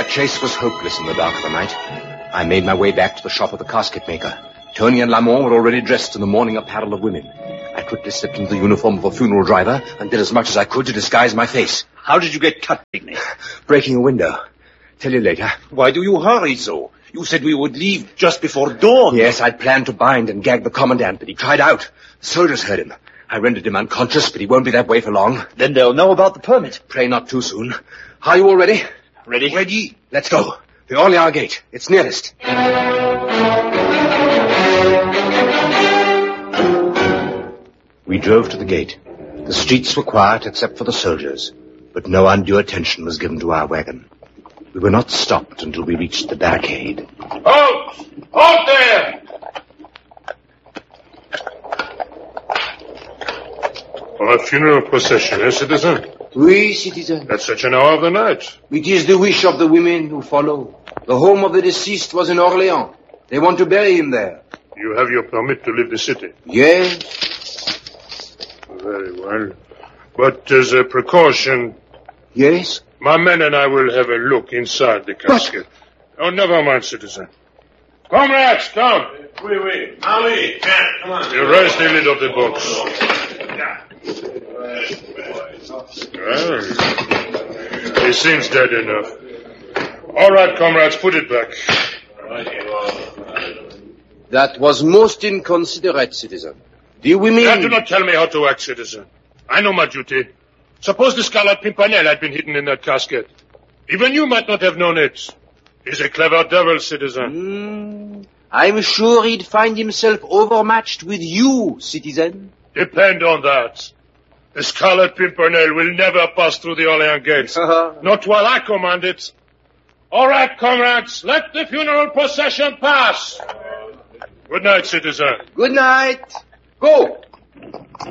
That chase was hopeless in the dark of the night. I made my way back to the shop of the casket maker. Tony and Lamont were already dressed in the mourning apparel of women. I quickly slipped into the uniform of a funeral driver and did as much as I could to disguise my face. How did you get cut, Pigney? Breaking a window. Tell you later. Why do you hurry so? You said we would leave just before dawn. Yes, I'd planned to bind and gag the commandant, but he cried out. The soldiers heard him. I rendered him unconscious, but he won't be that way for long. Then they'll know about the permit. Pray not too soon. Are you all ready? Ready? Ready. Let's go. The Orleans Gate. It's nearest. We drove to the gate. The streets were quiet except for the soldiers, but no undue attention was given to our wagon. We were not stopped until we reached the barricade. Halt! Halt there! For a funeral procession, eh, citizen? Oui, citizen. At such an hour of the night. It is the wish of the women who follow. The home of the deceased was in Orleans. They want to bury him there. You have your permit to leave the city? Yes. Very well. But as a precaution... Yes? My men and I will have a look inside the casket. Oh, never mind, citizen. Comrades, come! Oui. Ali, come on. You raise the lid of the box. Well, he seems dead enough. All right, comrades, put it back. That was most inconsiderate, citizen. The women... Do not tell me how to act, citizen. I know my duty. Suppose the Scarlet Pimpernel had been hidden in that casket. Even you might not have known it. He's a clever devil, citizen. I'm sure he'd find himself overmatched with you, citizen. Depend on that. The Scarlet Pimpernel will never pass through the Orleans gates. Not while I command it. All right, comrades, let the funeral procession pass. Good night, citizen. Good night. Go.